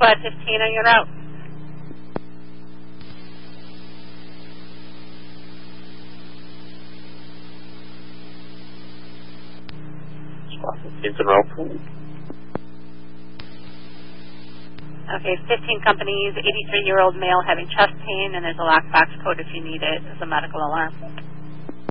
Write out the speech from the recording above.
Squad 15 on your route. Squad 15's en route. Okay, 15 companies, 83-year-old male having chest pain, and there's a lockbox code if you need it as a medical alarm.